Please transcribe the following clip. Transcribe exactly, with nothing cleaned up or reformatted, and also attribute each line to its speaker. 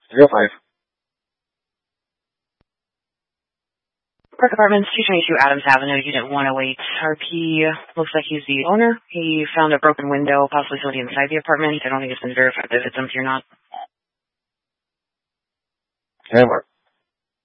Speaker 1: Zero five.
Speaker 2: Park Apartments, two twenty-two Adams Avenue, Unit one oh eight. R P looks like he's the owner. He found a broken window, possibly somebody inside the apartment. I don't think it's been verified if it's empty or not.
Speaker 1: ten mark.